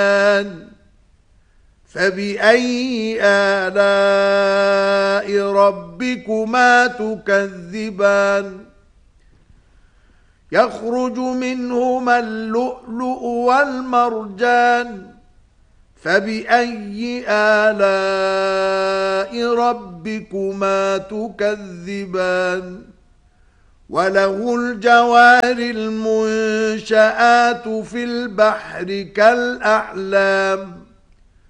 فبأي آلاء ربكما تكذبان يخرج منهما اللؤلؤ والمرجان فبأي آلاء ربكما تكذبان وله الجوار المنشآت في البحر كالأعلام